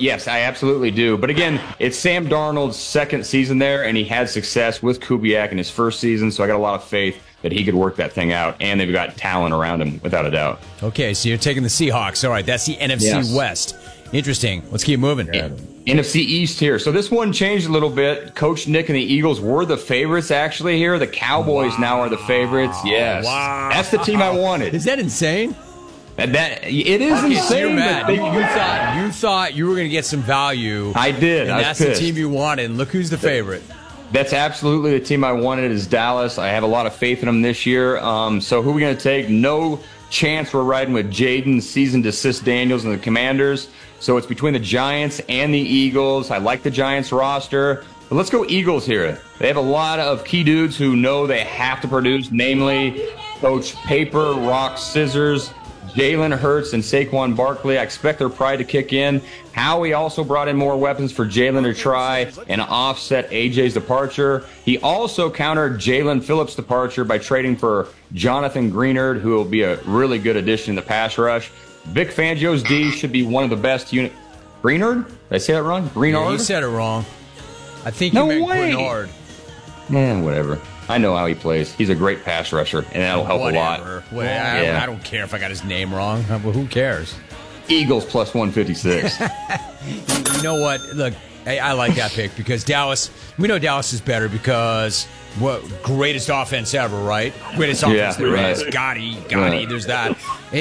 Yes, I absolutely do. But again, it's Sam Darnold's second season there, and he had success with Kubiak in his first season, so I got a lot of faith that he could work that thing out, and they've got talent around him, without a doubt. Okay, so you're taking the Seahawks. All right, that's the NFC West. Interesting. Let's keep moving. NFC East here. So this one changed a little bit. Coach Nick and the Eagles were the favorites actually here. The Cowboys now are the favorites. Yes. Wow. That's the team I wanted. Is that insane? That it is insane. So you're mad. You thought you were going to get some value. I did. And that's the team you wanted. And look who's the favorite. That's absolutely the team I wanted is Dallas. I have a lot of faith in them this year. So who are we going to take? No chance we're riding with Jaden Season Desist Daniels and the Commanders. So it's between the Giants and the Eagles. I like the Giants roster. But let's go Eagles here. They have a lot of key dudes who know they have to produce, namely Coach Paper, Rock, Scissors, Jalen Hurts, and Saquon Barkley. I expect their pride to kick in. Howie also brought in more weapons for Jalen to try and offset AJ's departure. He also countered Jalen Phillips' departure by trading for Jonathan Greenard, who will be a really good addition in the pass rush. Vic Fangio's D should be one of the best unit. Greenard? Did I say that wrong? Greenard? Yeah, you said it wrong. I think you meant Greenard. Whatever. I know how he plays. He's a great pass rusher, and that'll help a lot. I don't care if I got his name wrong. Who cares? Eagles plus 156. You know what? Look, I like that pick because Dallas, we know Dallas is better because greatest offense ever, right? Greatest offense there is. Gotti, there's that.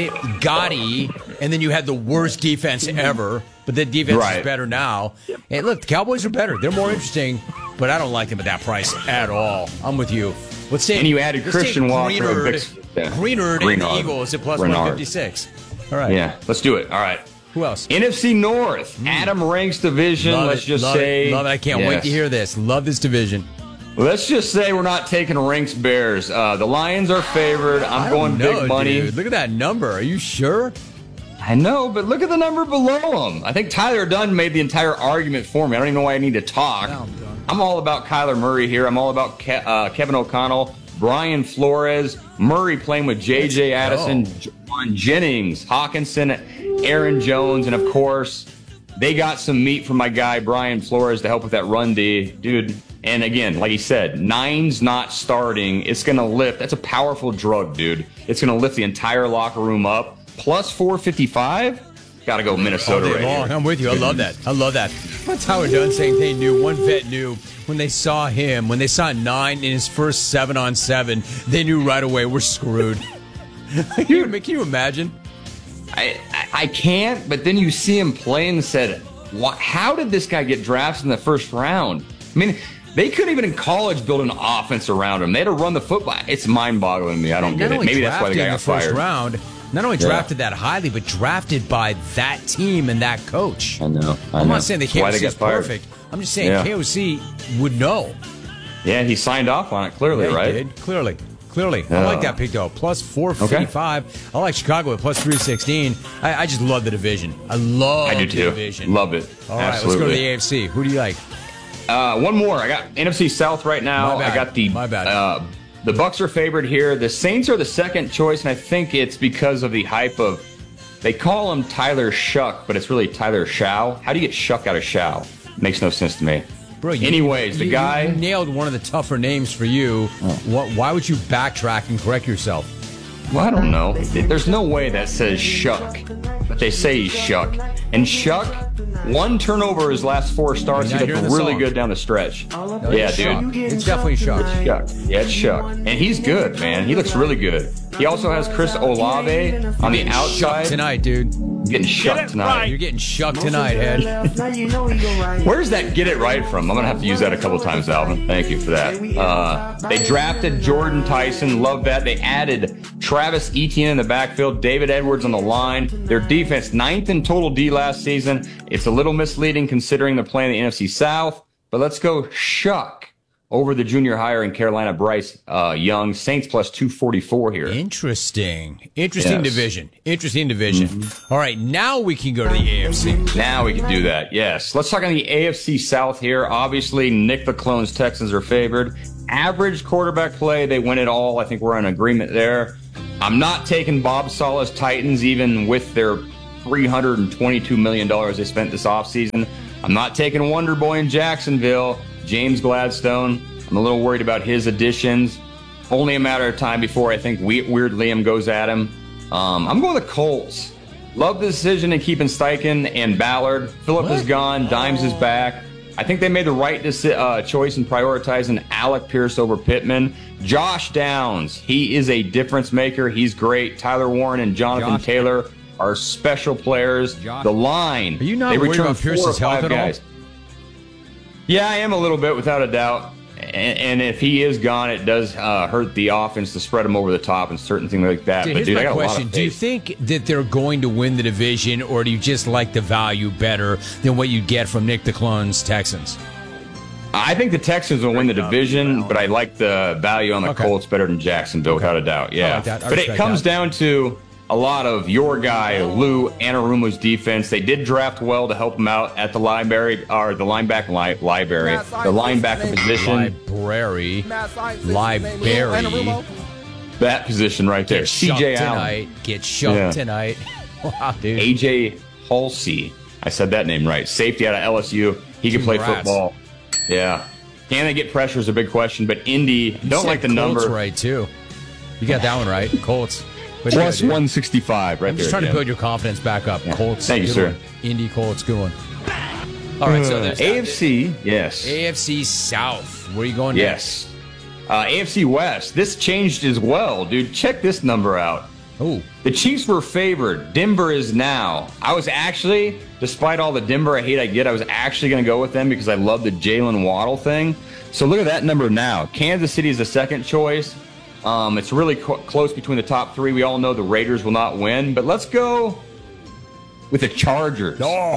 Gotti, and then you had the worst defense ever, but the defense is better now. And look, the Cowboys are better. They're more interesting, but I don't like them at that price at all. I'm with you. Let's say, and you added Christian Walker. Greenard and the Eagles at plus 156. All right. Yeah, let's do it. All right. Who else? NFC North. Adam Ranks division. Love let's it, just love say. It, love it. I can't wait to hear this. Love this division. Let's just say we're not taking Ranks Bears. The Lions are favored. I'm going big money. Dude. Look at that number. Are you sure? I know, but look at the number below them. I think Tyler Dunn made the entire argument for me. I don't even know why I need to talk. I'm all about Kyler Murray here. I'm all about Kevin O'Connell, Brian Flores, Murray playing with J.J. Addison, John Jennings, Hawkinson, Aaron Jones, and, of course, they got some meat from my guy Brian Flores to help with that run D. Dude, and again, like he said, Nine's not starting. It's going to lift. That's a powerful drug, dude. It's going to lift the entire locker room up. Plus 455? Got to go Minnesota right here. I'm with you. I love that. That's Howard Dunn saying they knew. One vet knew when they saw him, when they saw Nine in his first 7-on-7, they knew right away we're screwed. Can you imagine? I can't, but then you see him play and said, how did this guy get drafted in the first round? I mean, they couldn't even in college build an offense around him. They had to run the football. It's mind-boggling to me. I don't get it. Maybe that's why the guy got fired. Round, not only drafted that highly, but drafted by that team and that coach. I know. I'm not saying the KOC is perfect. I'm just saying KOC would know. Yeah, he signed off on it clearly, right? He did. Clearly. I like that pick, though. Plus 455. Okay. I like Chicago at plus 316. I just love the division. I do too. Division. Love it. All right, let's go to the AFC. Who do you like? One more. I got NFC South right now. I got My bad. The Bucs are favored here. The Saints are the second choice, and I think it's because of the hype of, they call him Tyler Shuck, but it's really Tyler Shao. How do you get Shuck out of Shao? Makes no sense to me. Bro, the guy... You nailed one of the tougher names for you. Why would you backtrack and correct yourself? Well, I don't know. There's no way that says Shuck, but they say he's Shuck. And Shuck, one turnover his last 4 starts. He looked really good down the stretch. Yeah, dude. It's definitely Shuck. Yeah, it's Shuck. And he's good, man. He looks really good. He also has Chris Olave on the outside. Shucked tonight, dude. Getting shucked tonight. You're getting shucked tonight, Ed. Where's that get it right from? I'm going to have to use that a couple times, Alvin. Thank you for that. They drafted Jordan Tyson. Love that. They added Travis Etienne in the backfield. David Edwards on the line. Their defense, 9th in total D last season. It's a little misleading considering they're playing the NFC South. But let's go Shuck over the junior hire in Carolina, Bryce Young. Saints plus 244 here. Interesting division. Interesting division. Mm-hmm. All right, now we can go to the AFC. Now we can do that, yes. Let's talk on the AFC South here. Obviously, Nick the Clone's Texans are favored. Average quarterback play, they win it all. I think we're in agreement there. I'm not taking Bob Saleh's Titans, even with their $322 million they spent this offseason. I'm not taking Wonder Boy in Jacksonville, James Gladstone. I'm a little worried about his additions. Only a matter of time before I think Weird Liam goes at him. I'm going with the Colts. Love the decision in keeping Steichen and Ballard. Phillip is gone. Dimes is back. I think they made the right choice in prioritizing Alec Pierce over Pittman. Josh Downs, he is a difference maker. He's great. Tyler Warren and Jonathan Taylor are special players. The line, are you not worried about Pierce's health at all? Yeah, I am a little bit, without a doubt. And if he is gone, it does hurt the offense to spread him over the top and certain things like that. Dude, but here's I got my a lot question. of faith. Do you think that they're going to win the division, or do you just like the value better than what you get from Nick the Clone's Texans? I think the Texans will win the division, but I like the value on the Colts better than Jacksonville, without a doubt. Yeah, but it comes down to a lot of your guy Lou Anarumo's defense. They did draft well to help him out at the linebacker position. Library. That position right there. CJ Allen. Get shoved tonight. Wow, dude. AJ Halsey. I said that name right. Safety out of LSU. He can play football. Yeah. Can they get pressure is a big question, but Indy, don't like the number. Colts right, too. You got that one right. Colts. Plus 165 right there. I'm just trying to build your confidence back up. Yeah. Colts. Thank you, sir. Indy, Colts, good one. All right, so there's AFC, yes. AFC South. Where are you going next? AFC West. This changed as well, dude. Check this number out. Oh. The Chiefs were favored. Denver is now. I was actually, despite all the Denver hate I get, I was actually going to go with them because I love the Jalen Waddle thing. So look at that number now. Kansas City is the second choice. It's really close between the top three. We all know the Raiders will not win, but let's go with the Chargers.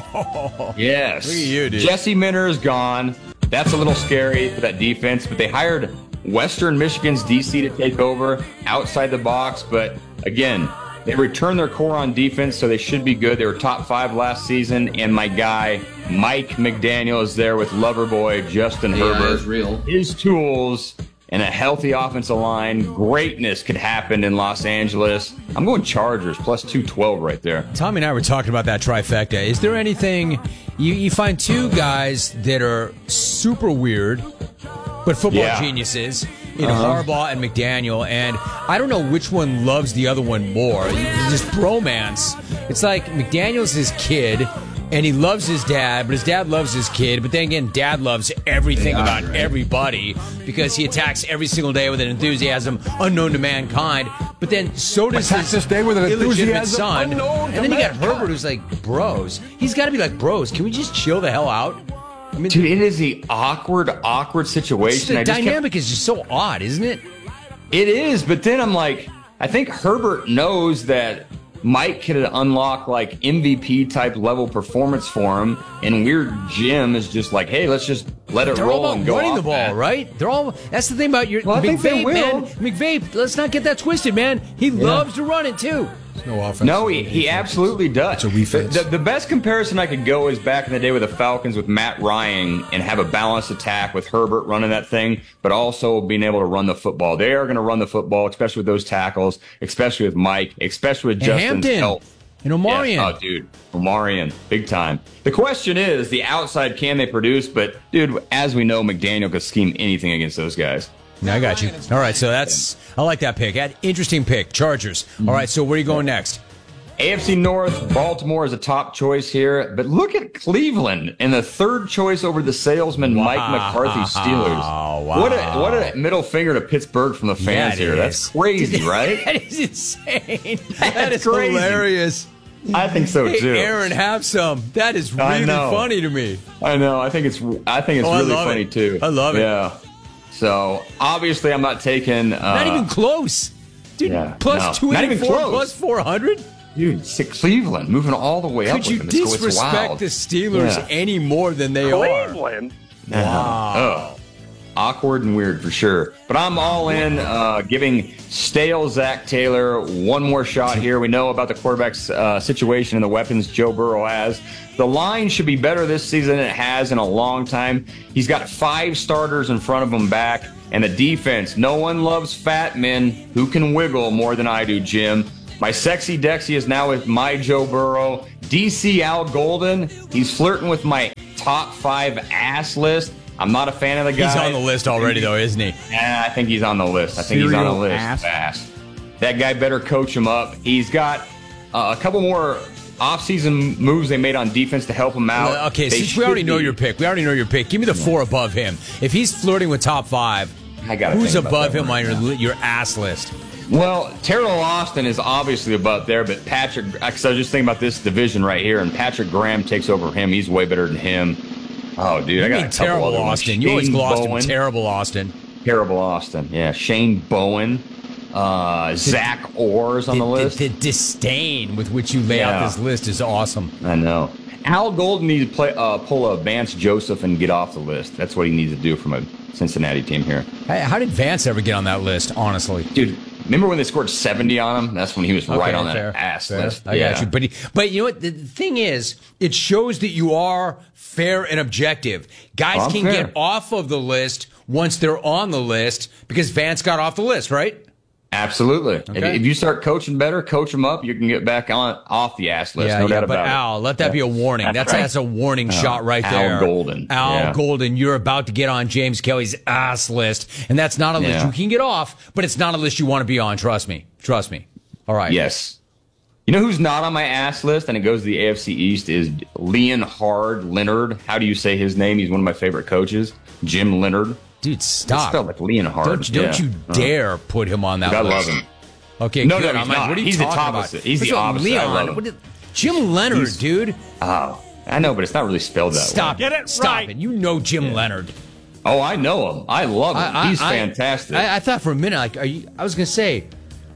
Oh, yes. Look at you, dude. Jesse Minter is gone. That's a little scary for that defense, but they hired Western Michigan's DC to take over outside the box. But again, they returned their core on defense, so they should be good. They were top 5 last season, and my guy Mike McDaniel is there with Loverboy Justin Herbert. Is real. His tools and a healthy offensive line, greatness could happen in Los Angeles. I'm going Chargers, plus 212 right there. Tommy and I were talking about that trifecta. Is there anything, you find two guys that are super weird, but football geniuses, in Harbaugh and McDaniel, and I don't know which one loves the other one more. It's just bromance. It's like McDaniel's his kid, and he loves his dad, but his dad loves his kid. But then again, dad loves everything about everybody because he attacks every single day with an enthusiasm unknown to mankind. But then so does his day with an illegitimate son. And then you got mankind. Herbert, who's like, bros. He's got to be like, bros, can we just chill the hell out? I mean, Dude, it is the awkward situation. the dynamic is just so odd, isn't it? It is, but then I'm like, I think Herbert knows that Mike could unlock like MVP type level performance for him, and Weird Jim is just like, hey, let's just let it They're roll all and about go running off the ball, that. right? They're all. That's the thing about your Well, I think they McVay, will. man. McVay, let's not get that twisted, man. He loves to run it too. No offense. No, he absolutely does. It's a defense. The best comparison I could go is back in the day with the Falcons with Matt Ryan and have a balanced attack with Herbert running that thing, but also being able to run the football. They are going to run the football, especially with those tackles, especially with Mike, especially with Justin's Hampton. health. And Omarion. Yes. Oh, dude. Omarion. Big time. The question is, the outside, can they produce? But, dude, as we know, McDaniel could scheme anything against those guys. I got you. All right, so I like that pick. Interesting pick. Chargers. All right, so where are you going next? AFC North, Baltimore is a top choice here. But look at Cleveland in the third choice over the salesman Mike McCarthy Steelers. Wow. What a middle finger to Pittsburgh from the fans here. That's crazy, right? That is insane. That's is crazy. hilarious. I think so, Hey, too. Aaron, have some. That is I really know. funny to me. I know. I think it's I really love funny, it. too. I love it. Yeah. So, obviously, I'm not taking... Not even close. Dude, yeah, plus no. Not even 284, close. plus 400? Dude, Cleveland moving all the way up. Could you with them. It's disrespect wild. the Steelers Yeah. any more than they are? Cleveland. Wow. Awkward and weird for sure. But I'm all in giving stale Zach Taylor one more shot here. We know about the quarterback's situation and the weapons Joe Burrow has. The line should be better this season than it has in a long time. He's got 5 starters in front of him back. And the defense, no one loves fat men who can wiggle more than I do, Jim. My sexy Dexy is now with my Joe Burrow. DC Al Golden, he's flirting with my top 5 ass list. I'm not a fan of the guy. He's on the list already, though, isn't he? Yeah, I think he's on the list. I think he's on the list. Ass. That guy better coach him up. He's got a couple more off-season moves they made on defense to help him out. Okay, since we already know your pick. Give me the 4 above him. If he's flirting with top 5, who's above him on your ass list? Well, Terrell Austin is obviously above there, but Patrick, because I was just thinking about this division right here, and Patrick Graham takes over him. He's way better than him. Oh, dude, I got a couple terrible other Austin. You always lost him. Terrible Austin. Terrible Austin. Yeah, Shane Bowen. Zach Orr's on the list. The disdain with which you lay out this list is awesome. I know. Al Golden needs to pull a Vance Joseph and get off the list. That's what he needs to do from a Cincinnati team here. How did Vance ever get on that list, honestly? Dude, remember when they scored 70 on him? That's when he was right on that ass list. I got you. But you know what? The thing is, it shows that you are fair and objective. Guys can get off of the list once they're on the list because Vance got off the list, right? Absolutely. Okay. If you start coaching better, coach them up, you can get back off the ass list. No doubt about it. But Al, let that be a warning. That's a warning shot right there. Al Golden. Al Golden, you're about to get on James Kelly's ass list, and that's not a list you can get off, but it's not a list you want to be on. Trust me. All right. Yes. You know who's not on my ass list, and it goes to the AFC East, is Leonhard Leonard. How do you say his name? He's one of my favorite coaches. Jim Leonard. Dude, stop. It's spelled like Leonhard. Don't you dare put him on that list. I love him. Okay, no, good. No, he's not. What are you he's talking the opposite. about? He's the opposite. Leon, I love him. Jim Leonard, dude. Oh, I know, but it's not really spelled that way. Stop it. Stop it. You know Jim Leonard. Oh, I know him. I love him. He's fantastic. I thought for a minute, like, I was going to say,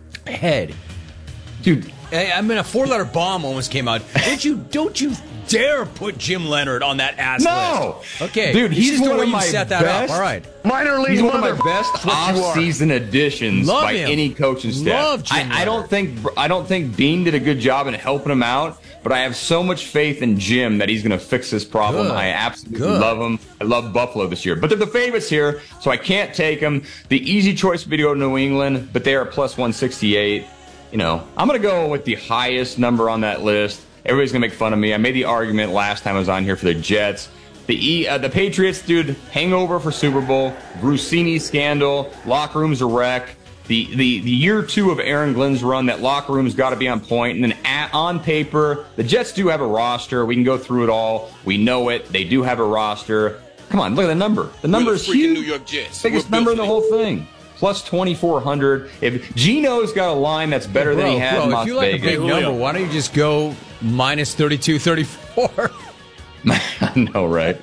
head. Dude. I mean, a 4-letter bomb almost came out. Don't you dare put Jim Leonard on that ass list. Okay. Dude, he's one of my set that best. Up. All right. Minor league. He's one of my best off-season additions by any coaching staff. Love Jim Leonard. I don't think Bean did a good job in helping him out, but I have so much faith in Jim that he's going to fix this problem. Good. I absolutely love him. I love Buffalo this year, but they're the favorites here, so I can't take them. The easy choice would be to go to New England, but they are plus 168. You know, I'm going to go with the highest number on that list. Everybody's going to make fun of me. I made the argument last time I was on here for the Jets. The Patriots, dude, hangover for Super Bowl, Brucini scandal, locker room's a wreck. The year 2 of Aaron Glenn's run, that locker room's got to be on point. And then on paper, the Jets do have a roster. We can go through it all. We know it. They do have a roster. Come on, look at the number. The number is huge. New York Jets. Biggest number in the whole thing. Plus 2,400. If Gino's got a line that's better than he had in Las Vegas. If you like a big number, why don't you just go minus 32, 34? I know, right?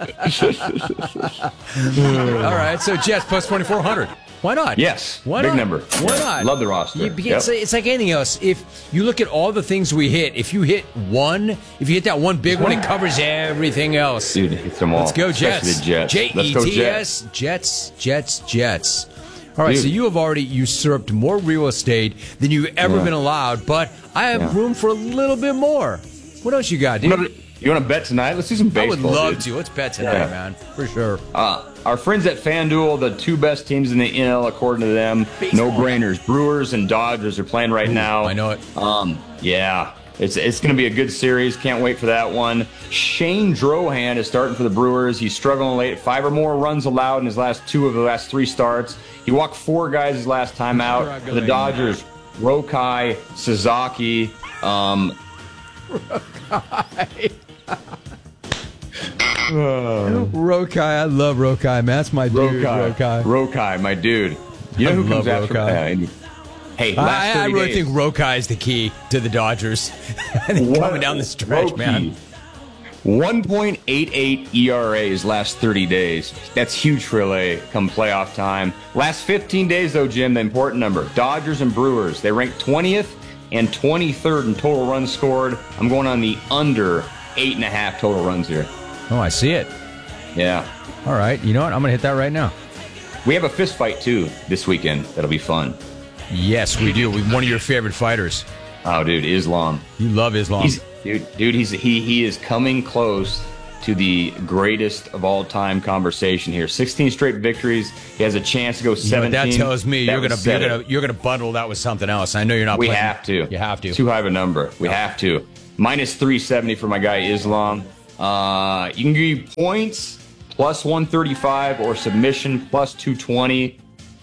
All right, so Jets plus 2,400. Why not? Yes. Why big not? number. Why not? Love the roster. It's like anything else. If you look at all the things we hit, if you hit that one big one, it covers everything else. Dude, it hits them all. Let's go Jets. The Jets. Jets. Jets. All right, so you have already usurped more real estate than you've ever been allowed, but I have room for a little bit more. What else you got, dude? You want to bet tonight? Let's do some baseball. I would love to. Let's bet tonight, man, for sure. Our friends at FanDuel, the 2 best teams in the NL, according to them, no-brainers. Brewers and Dodgers are playing right now. I know it. Yeah. It's going to be a good series. Can't wait for that one. Shane Drohan is starting for the Brewers. He's struggling late. 5 or more runs allowed in his last 2 of the last 3 starts. He walked 4 guys his last time out. For the Dodgers, Rokai, Sasaki. Rokai, I love Rokai, man. That's my dude, Rokai, my dude. You know who comes after Rokai? Hey, I really think Rokai is the key to the Dodgers. Coming down the stretch, man. 1.88 ERA his last 30 days. That's huge for LA come playoff time. Last 15 days, though, Jim, the important number. Dodgers and Brewers, they rank 20th and 23rd in total runs scored. I'm going on the under 8.5 total runs here. Oh, I see it. Yeah. All right. You know what? I'm going to hit that right now. We have a fist fight, too, this weekend. That'll be fun. Yes, we do. With one of your favorite fighters. Oh, dude, Islam. You love Islam. He is coming close to the greatest of all time conversation here. 16 straight victories. He has a chance to go 17. That tells me you're gonna bundle that with something else. I know you're not. We have to. You have to. Too high of a number. We have to. Minus 370 for my guy Islam. You can give points plus 135 or submission plus 220.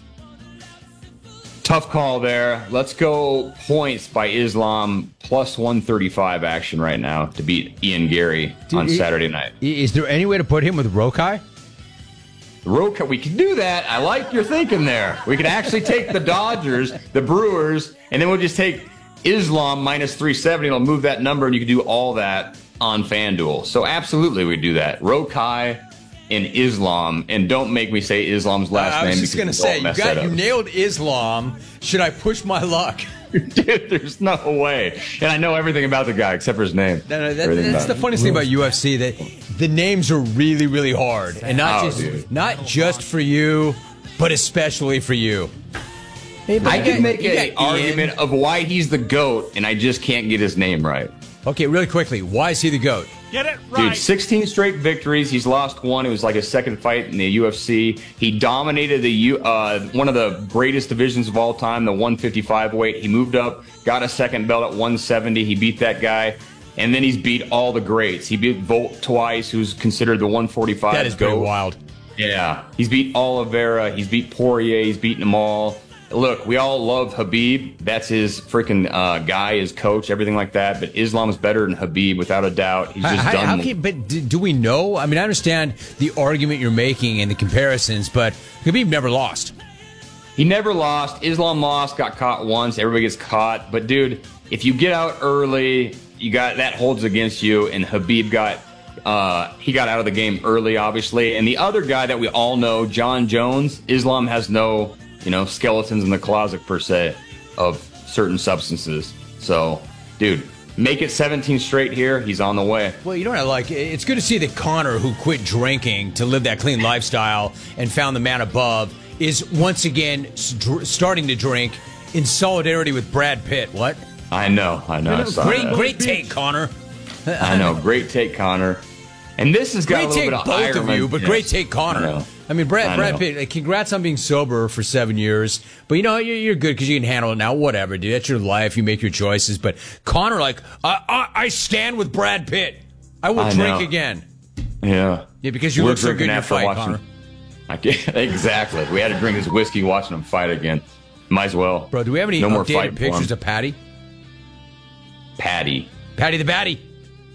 Tough call there. Let's go points by Islam plus 135 action right now to beat Ian Gary on Saturday night. Is there any way to put him with Rokai? Rokai, we can do that. I like your thinking there. We can actually take the Dodgers, the Brewers, and then we'll just take Islam minus 370. It'll move that number, and you can do all that on FanDuel. So absolutely we do that. Rokai and Islam, and don't make me say Islam's last name. I was just going to say, you nailed Islam. Should I push my luck? Dude, there's no way. And I know everything about the guy except for his name. That's the funniest thing about UFC, that the names are really, really hard. And not just for you, but especially for you. I can make an argument of why he's the GOAT, and I just can't get his name right. Okay, really quickly, why is he the GOAT? Get it right. Dude, 16 straight victories. He's lost one. It was like his second fight in the UFC. He dominated the one of the greatest divisions of all time, the 155 weight. He moved up, got a second belt at 170. He beat that guy. And then he's beat all the greats. He beat Volt twice, who's considered the 145 That is GOAT. pretty wild. Yeah. He's beat Oliveira. He's beat Poirier. He's beaten them all. Look, we all love Khabib. That's his freaking guy, his coach, everything like that. But Islam's better than Khabib, without a doubt. He's just done. But do we know? I mean, I understand the argument you're making and the comparisons, but Khabib never lost. He never lost. Islam lost, got caught once. Everybody gets caught. But, dude, if you get out early, that holds against you. And Khabib got out of the game early, obviously. And the other guy that we all know, John Jones, Islam has no skeletons in the closet, per se, of certain substances. So, dude, make it 17 straight here. He's on the way. Well, you know what I like? It's good to see that Conor, who quit drinking to live that clean lifestyle and found the man above, is once again starting to drink in solidarity with Brad Pitt. What? I know. Great take, Conor. I know. Great take, Conor. And this has got a little bit of both of you, but great take, Conor. I mean, Brad Pitt, congrats on being sober for 7 years. But, you're good because you can handle it now. Whatever, dude. That's your life. You make your choices. But Conor, I stand with Brad Pitt. I will drink again. Yeah. Yeah, because you look so good in your fight, Conor. Exactly. We had to drink his whiskey watching him fight again. Might as well. Bro, do we have any updated pictures of Patty? Patty the Batty.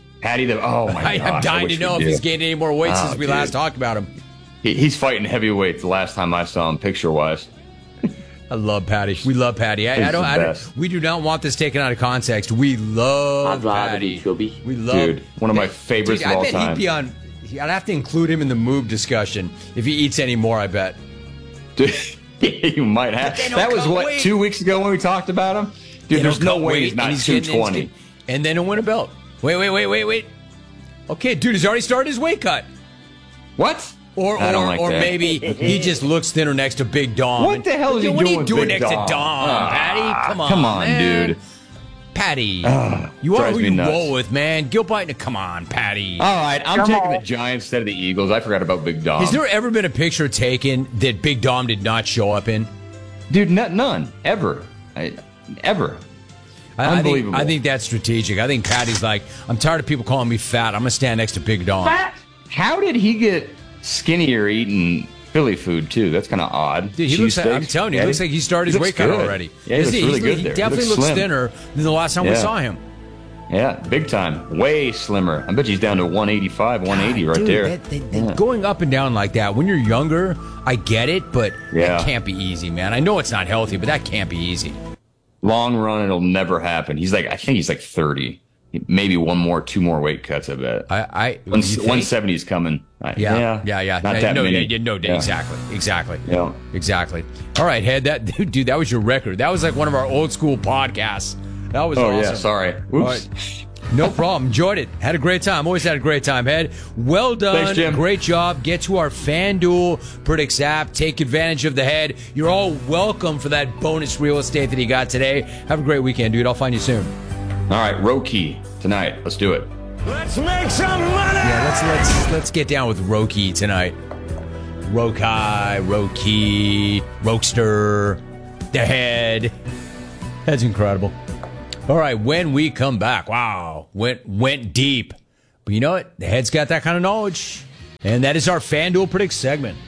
Oh, my God. I'm dying to know if he's gained any more weight since we last talked about him. He's fighting heavyweight the last time I saw him, picture-wise. I love Patty. We love Patty. We do not want this taken out of context. We love Patty. We love, dude, one of my favorites of all time. I'd have to include him in the move discussion if he eats any more, I bet. Dude, you might have. That was, 2 weeks ago when we talked about him? Dude, there's no way he's not 220. And then he'll win a belt. Wait. Okay, dude, he's already started his weight cut. What? Or maybe he just looks thinner next to Big Dom. What the hell is he doing? What are you doing next to Dom, Patty? Come on, man. Dude. Patty, you are who you roll with, man. Gil Biden, come on, Patty. All right, I'm taking the Giants instead of the Eagles. I forgot about Big Dom. Has there ever been a picture taken that Big Dom did not show up in? Dude, none. Ever. Ever. Unbelievable. I think that's strategic. I think Patty's like, I'm tired of people calling me fat. I'm going to stand next to Big Dom. Fat? How did he get skinnier eating Philly food, too? That's kind of odd. Dude, I'm telling you, he looks like he started his weight cut already. Yeah, he looks really good there. He definitely looks thinner than the last time we saw him. Yeah, big time. Way slimmer. I bet he's down to 185, 180 right there. Going up and down like that, when you're younger, I get it, but that can't be easy, man. I know it's not healthy, but that can't be easy. Long run, it'll never happen. I think he's like 30. Maybe two more weight cuts, I bet. 170 is coming. Yeah. Not that many. Exactly. Yeah. Exactly. All right, Head, that was your record. That was like one of our old school podcasts. That was awesome. Oh, yeah, sorry. Oops. Right. No problem. Enjoyed it. Had a great time. Always had a great time, Head. Well done. Thanks, Jim. Great job. Get to our FanDuel Predicts app. Take advantage of the Head. You're all welcome for that bonus real estate that he got today. Have a great weekend, dude. I'll find you soon. All right, Roki tonight. Let's do it. Let's make some money! Yeah, let's get down with Roki tonight. Rokai, Roki, Rokester, the head. That's incredible. All right, when we come back, wow, went deep. But you know what? The head's got that kind of knowledge. And that is our FanDuel Predict segment.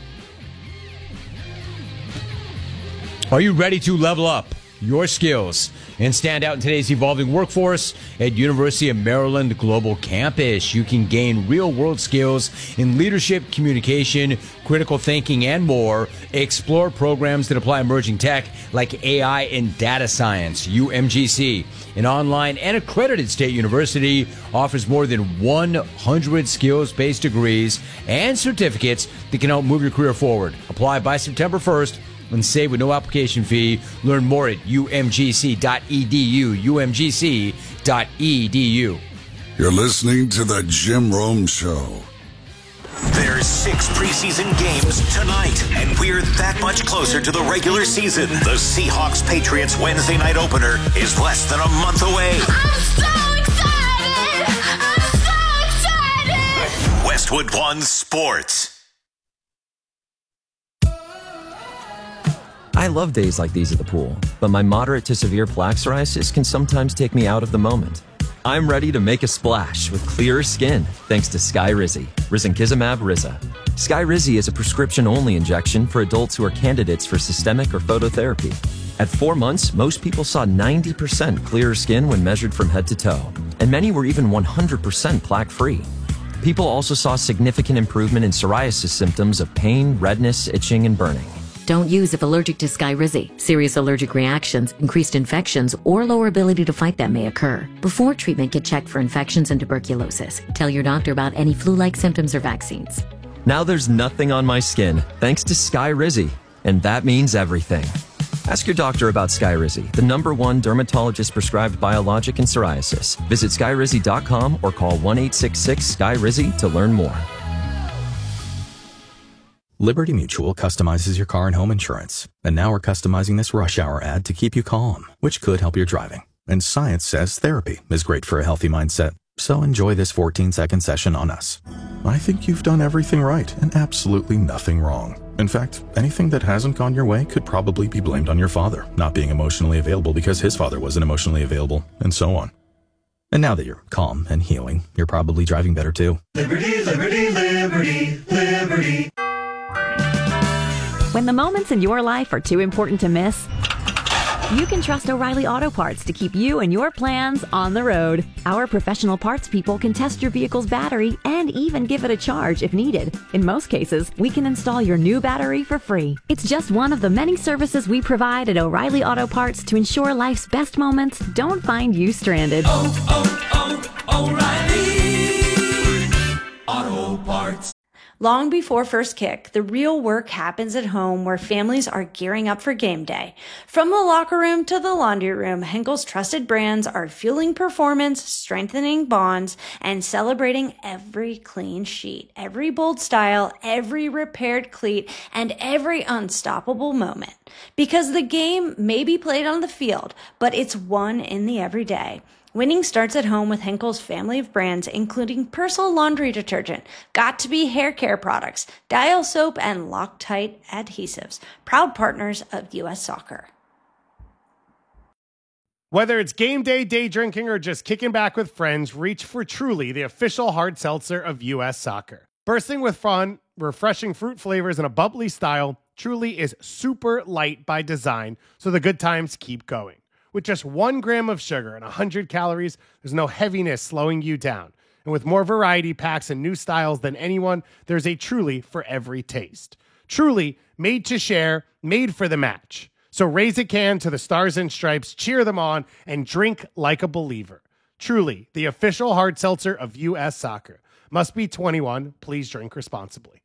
Are you ready to level up your skills and stand out in today's evolving workforce? At University of Maryland Global Campus, you can gain real-world skills in leadership, communication, critical thinking, and more. Explore programs that apply emerging tech like AI and data science. UMGC, an online and accredited state university, offers more than 100 skills-based degrees and certificates that can help move your career forward. Apply by September 1st. And save with no application fee. Learn more at umgc.edu. umgc.edu. You're listening to The Jim Rome Show. There's 6 preseason games tonight, and we're that much closer to the regular season. The Seahawks-Patriots Wednesday night opener is less than a month away. I'm so excited! I'm so excited! Westwood One Sports. I love days like these at the pool, but my moderate to severe plaque psoriasis can sometimes take me out of the moment. I'm ready to make a splash with clearer skin thanks to Skyrizi, risankizumab Riza. Skyrizi is a prescription-only injection for adults who are candidates for systemic or phototherapy. At 4 months, most people saw 90% clearer skin when measured from head to toe, and many were even 100% plaque-free. People also saw significant improvement in psoriasis symptoms of pain, redness, itching, and burning. Don't use if allergic to Skyrizi. Serious allergic reactions, increased infections, or lower ability to fight them may occur. Before treatment, get checked for infections and tuberculosis. Tell your doctor about any flu-like symptoms or vaccines. Now there's nothing on my skin thanks to Skyrizi, and that means everything. Ask your doctor about Skyrizi, the #1 dermatologist-prescribed biologic in psoriasis. Visit skyrizi.com or call 1-866-SKYRIZI to learn more. Liberty Mutual customizes your car and home insurance. And now we're customizing this rush hour ad to keep you calm, which could help your driving. And science says therapy is great for a healthy mindset. So enjoy this 14-second session on us. I think you've done everything right and absolutely nothing wrong. In fact, anything that hasn't gone your way could probably be blamed on your father not being emotionally available because his father wasn't emotionally available, and so on. And now that you're calm and healing, you're probably driving better too. Liberty, liberty, liberty, liberty. When the moments in your life are too important to miss, you can trust O'Reilly Auto Parts to keep you and your plans on the road. Our professional parts people can test your vehicle's battery and even give it a charge if needed. In most cases, we can install your new battery for free. It's just one of the many services we provide at O'Reilly Auto Parts to ensure life's best moments don't find you stranded. O'Reilly Auto Parts. Long before first kick, the real work happens at home where families are gearing up for game day. From the locker room to the laundry room, Henkel's trusted brands are fueling performance, strengthening bonds, and celebrating every clean sheet, every bold style, every repaired cleat, and every unstoppable moment. Because the game may be played on the field, but it's won in the everyday. Winning starts at home with Henkel's family of brands, including Persil laundry detergent, Got2b hair care products, Dial soap, and Loctite adhesives, proud partners of U.S. Soccer. Whether it's game day, day drinking, or just kicking back with friends, reach for Truly, the official hard seltzer of U.S. Soccer. Bursting with fun, refreshing fruit flavors, and a bubbly style, Truly is super light by design, so the good times keep going. With just 1 gram of sugar and 100 calories, there's no heaviness slowing you down. And with more variety packs and new styles than anyone, there's a Truly for every taste. Truly, made to share, made for the match. So raise a can to the Stars and Stripes, cheer them on, and drink like a believer. Truly, the official hard seltzer of U.S. Soccer. Must be 21. Please drink responsibly.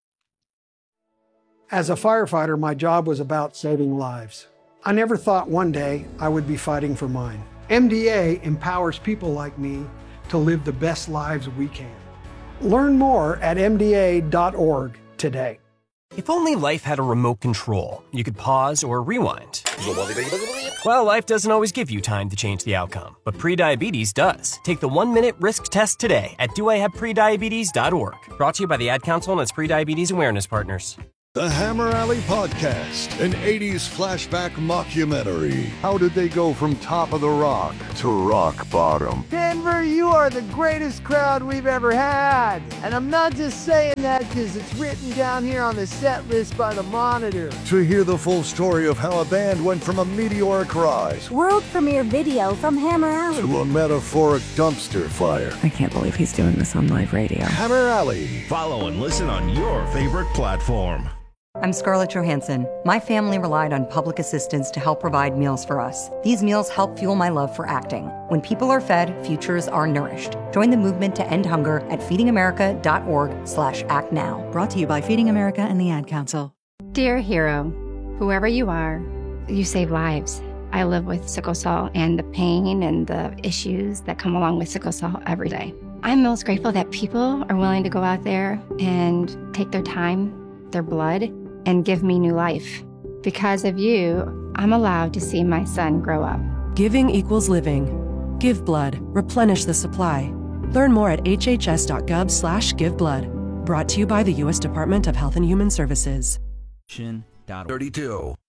As a firefighter, my job was about saving lives. I never thought one day I would be fighting for mine. MDA empowers people like me to live the best lives we can. Learn more at MDA.org today. If only life had a remote control, you could pause or rewind. Well, life doesn't always give you time to change the outcome, but prediabetes does. Take the 1-minute risk test today at doihaveprediabetes.org. Brought to you by the Ad Council and its Prediabetes Awareness Partners. The Hammer Alley Podcast, an 80s flashback mockumentary. How did they go from top of the rock to rock bottom? Denver, you are the greatest crowd we've ever had. And I'm not just saying that because it's written down here on the set list by the Monitor. To hear the full story of how a band went from a meteoric rise World premiere video from Hammer Alley to a metaphoric dumpster fire. I can't believe he's doing this on live radio. Hammer Alley. Follow and listen on your favorite platform. I'm Scarlett Johansson. My family relied on public assistance to help provide meals for us. These meals help fuel my love for acting. When people are fed, futures are nourished. Join the movement to end hunger at feedingamerica.org/actnow. Brought to you by Feeding America and the Ad Council. Dear hero, whoever you are, you save lives. I live with sickle cell and the pain and the issues that come along with sickle cell every day. I'm most grateful that people are willing to go out there and take their time, their blood, and give me new life. Because of you, I'm allowed to see my son grow up. Giving equals living. Give blood. Replenish the supply. Learn more at hhs.gov/giveblood. Brought to you by the U.S. Department of Health and Human Services. 32.